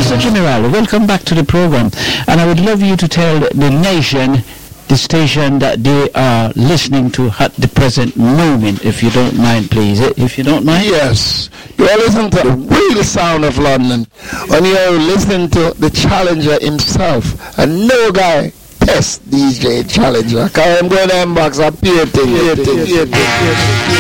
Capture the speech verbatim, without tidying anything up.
Mister Jimmy Riley, welcome back to the program. And I would love you to tell the nation the station that they are listening to at the present moment, if you don't mind, please. If you don't mind. Yes. You are listening to the real sound of London. And you are listening to the Challenger himself. And no guy test D J Challenger. Because I'm going to inbox and pay it.